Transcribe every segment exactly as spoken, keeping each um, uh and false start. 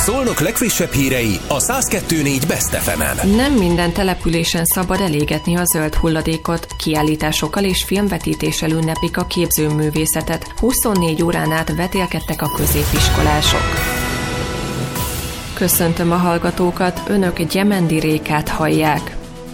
Szolnok legfrissebb hírei a száz kettő négy Best ef emen. Nem minden településen szabad elégetni a zöld hulladékot. Kiállításokkal és filmvetítéssel ünneplik a képzőművészetet. huszonnégy órán át vetélkedtek a középiskolások. Köszöntöm a hallgatókat, önök Gyemendi Rékát hallják.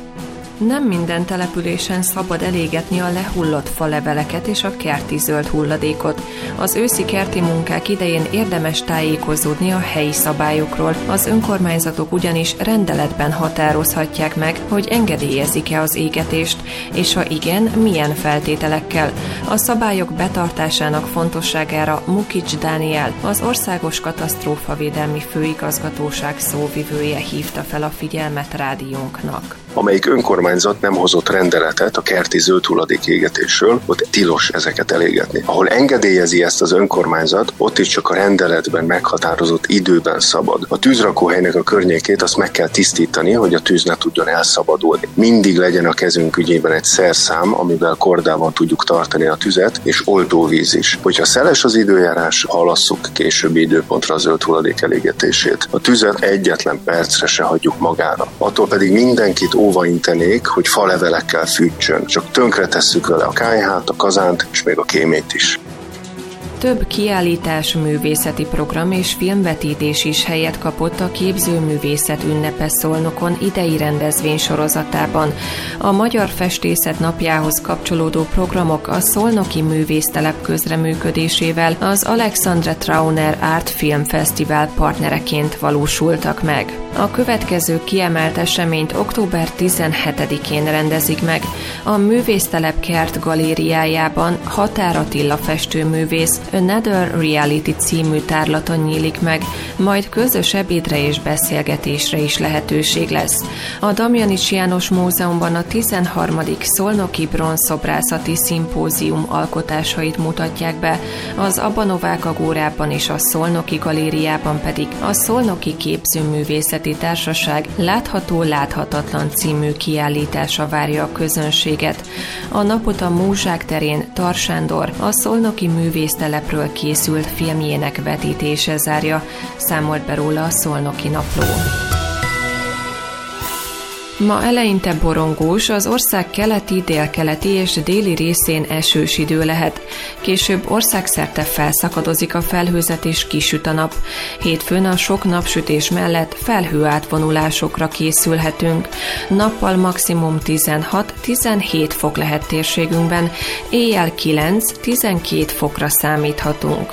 Nem minden településen szabad elégetni a lehullott faleveleket és a kerti zöld hulladékot. Az őszi kerti munkák idején érdemes tájékozódni a helyi szabályokról. Az önkormányzatok ugyanis rendeletben határozhatják meg, hogy engedélyezik-e az égetést, és ha igen, milyen feltételekkel. A szabályok betartásának fontosságára Mukics Dániel, az Országos Katasztrófavédelmi Főigazgatóság szóvivője hívta fel a figyelmet rádiónknak. Amelyik önkormányzat nem hozott rendeletet a kerti zöld hulladék égetésről, ott tilos ezeket elégetni. Ahol engedélyezi ezt az önkormányzat, ott is csak a rendeletben meghatározott időben szabad. A tűzrakóhelynek a környékét azt meg kell tisztítani, hogy a tűz ne tudjon elszabadulni. Mindig legyen a kezünk ügyében egy szerszám, amivel kordában tudjuk tartani a tüzet, és oltóvíz is. Hogyha szeles az időjárás, halasszuk későbbi időpontra a zöld hulladék elégetését. A tüzet egyetlen percre se hagyjuk magára. Attól pedig mindenkit óvaintenék, hogy falevelekkel fűtsön. Csak tönkretesszük vele a kályhát, a kazánt, és még a kémét is. Több kiállítás, művészeti program és filmvetítés is helyet kapott a Képzőművészet ünnepe Szolnokon idei rendezvény sorozatában. A Magyar Festészet napjához kapcsolódó programok a Szolnoki Művésztelep közreműködésével az Alexandre Trauner Art Film Fesztivál partnereként valósultak meg. A következő kiemelt eseményt október tizenhetedikén rendezik meg. A Művésztelep Kert galériájában Határ Attila festőművész Another Reality című tárlaton nyílik meg, majd közös ebédre és beszélgetésre is lehetőség lesz. A Damjanics János Múzeumban a tizenharmadik Szolnoki Bronzszobrászati Szimpózium alkotásait mutatják be, az Abanovák Agórában és a Szolnoki Galériában pedig a Szolnoki Képzőművészeti Társaság Látható-láthatatlan című kiállítása várja a közönséget. A napot a Múzsák terén Tar Sándor, a Szolnoki Művésztelepről készült filmjének vetítése zárja, számolt be róla a Szolnoki Napló. Ma eleinte borongós, az ország keleti, délkeleti és déli részén esős idő lehet. Később országszerte felszakadozik a felhőzet és kisüt a nap. Hétfőn a sok napsütés mellett felhőátvonulásokra készülhetünk. Nappal maximum tizenhat-tizenhét fok lehet térségünkben, éjjel kilenc-tizenkét fokra számíthatunk.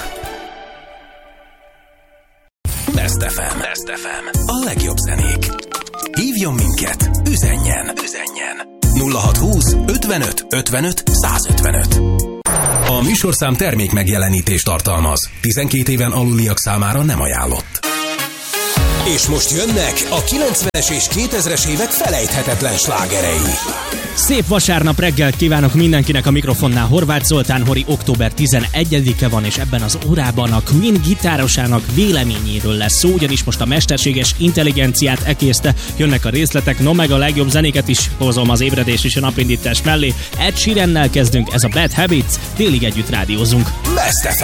Best ef em. Best ef em. A legjobb zenék. Hívjon minket, üzenjen, üzenjen. nulla hat húsz ötvenöt ötvenöt százötvenöt. A műsorszám termék megjelenítést tartalmaz. tizenkét éven aluliak számára nem ajánlott. És most jönnek a kilencvenes és kétezres évek felejthetetlen slágerei. Szép vasárnap reggelt kívánok mindenkinek, a mikrofonnál Horváth Zoltán Hori. Október tizenegyedike van, és ebben az órában a Queen gitárosának véleményéről lesz szó, ugyanis most a mesterséges intelligenciát ekészte, jönnek a részletek, no meg a legjobb zenéket is hozom az ébredés és a napindítás mellé. Ed Sheerannel kezdünk, ez a Bad Habits, délig együtt rádiózunk. Best ef em.